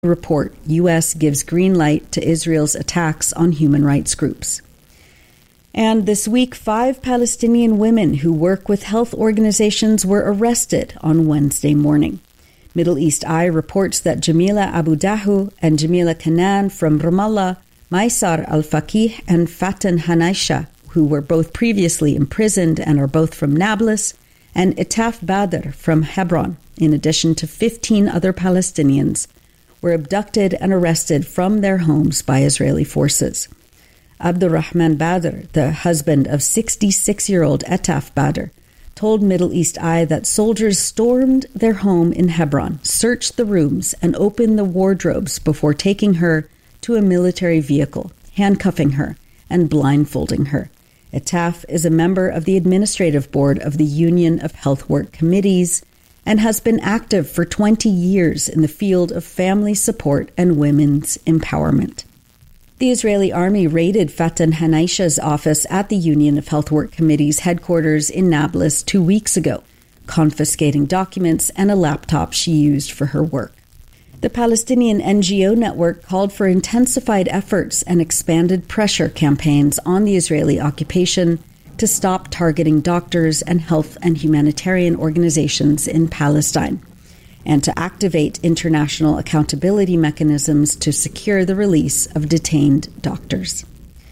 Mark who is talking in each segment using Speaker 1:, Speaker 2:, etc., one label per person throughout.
Speaker 1: report U.S. gives green light to Israel's attacks on human rights groups. And this week, 5 Palestinian women who work with health organizations were arrested on Wednesday morning. Middle East Eye reports that Jamila Abu Dahu and Jamila Kanan from Ramallah, Maysar al-Faqih and Faten Hanaisha, who were both previously imprisoned and are both from Nablus, and Itaf Badr from Hebron, in addition to 15 other Palestinians, were abducted and arrested from their homes by Israeli forces. Abdurrahman Badr, the husband of 66-year-old Etaf Badr, told Middle East Eye that soldiers stormed their home in Hebron, searched the rooms, and opened the wardrobes before taking her to a military vehicle, handcuffing her, and blindfolding her. Etaf is a member of the administrative board of the Union of Health Work Committees and has been active for 20 years in the field of family support and women's empowerment. The Israeli army raided Faten Hanaisha's office at the Union of Health Work Committee's headquarters in Nablus 2 weeks ago, confiscating documents and a laptop she used for her work. The Palestinian NGO network called for intensified efforts and expanded pressure campaigns on the Israeli occupation to stop targeting doctors and health and humanitarian organizations in Palestine, and to activate international accountability mechanisms to secure the release of detained doctors.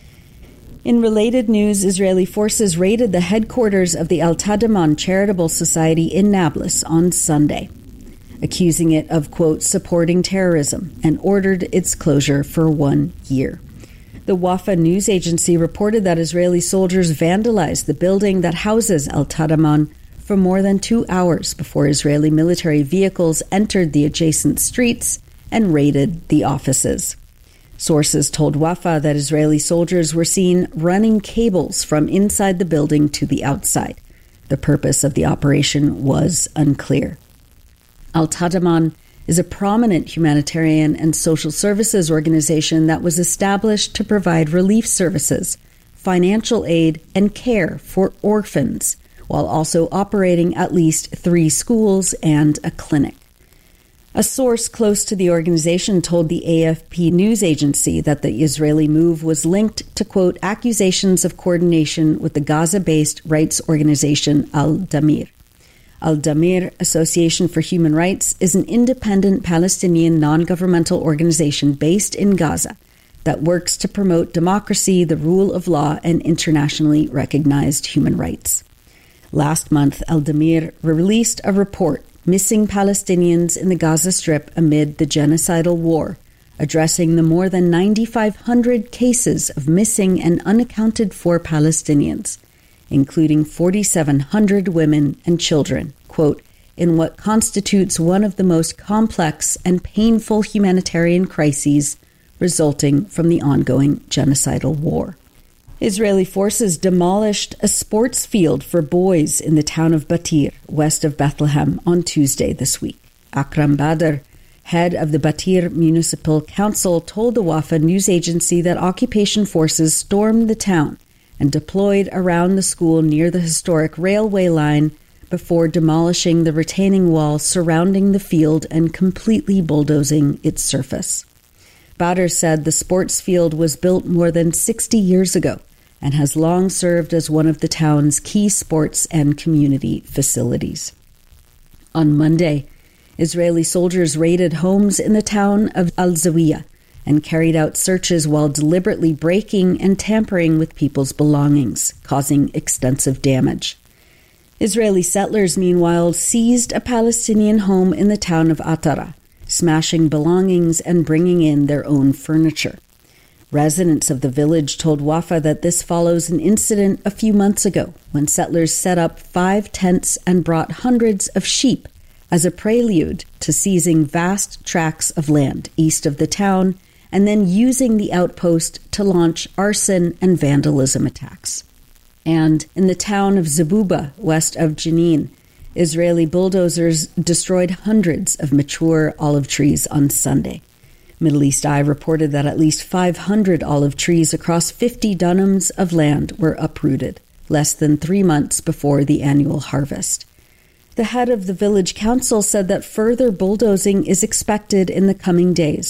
Speaker 1: In related news, Israeli forces raided the headquarters of the Al-Tadamon Charitable Society in Nablus on Sunday, accusing it of, quote, supporting terrorism, and ordered its closure for 1 year. The Wafa news agency reported that Israeli soldiers vandalized the building that houses Al-Tadamon for more than 2 hours before Israeli military vehicles entered the adjacent streets and raided the offices. Sources told Wafa that Israeli soldiers were seen running cables from inside the building to the outside. The purpose of the operation was unclear. Al-Tadamon is a prominent humanitarian and social services organization that was established to provide relief services, financial aid, and care for orphans, while also operating at least 3 schools and a clinic. A source close to the organization told the AFP news agency that the Israeli move was linked to, quote, accusations of coordination with the Gaza-based rights organization Al-Damir. Al-Damir Association for Human Rights is an independent Palestinian non-governmental organization based in Gaza that works to promote democracy, the rule of law, and internationally recognized human rights. Last month, Al-Damir released a report, Missing Palestinians in the Gaza Strip Amid the Genocidal War, addressing the more than 9,500 cases of missing and unaccounted for Palestinians, including 4,700 women and children, quote, in what constitutes one of the most complex and painful humanitarian crises resulting from the ongoing genocidal war. Israeli forces demolished a sports field for boys in the town of Batir, west of Bethlehem, on Tuesday this week. Akram Badr, head of the Batir Municipal Council, told the Wafa news agency that occupation forces stormed the town and deployed around the school near the historic railway line before demolishing the retaining wall surrounding the field and completely bulldozing its surface. Badr said the sports field was built more than 60 years ago and has long served as one of the town's key sports and community facilities. On Monday, Israeli soldiers raided homes in the town of Al-Zawiya and carried out searches while deliberately breaking and tampering with people's belongings, causing extensive damage. Israeli settlers, meanwhile, seized a Palestinian home in the town of Atara, smashing belongings and bringing in their own furniture. Residents of the village told Wafa that this follows an incident a few months ago when settlers set up 5 tents and brought hundreds of sheep as a prelude to seizing vast tracts of land east of the town and then using the outpost to launch arson and vandalism attacks. And in the town of Zabuba, west of Jenin, Israeli bulldozers destroyed hundreds of mature olive trees on Sunday. Middle East Eye reported that at least 500 olive trees across 50 dunams of land were uprooted, less than 3 months before the annual harvest. The head of the village council said that further bulldozing is expected in the coming days.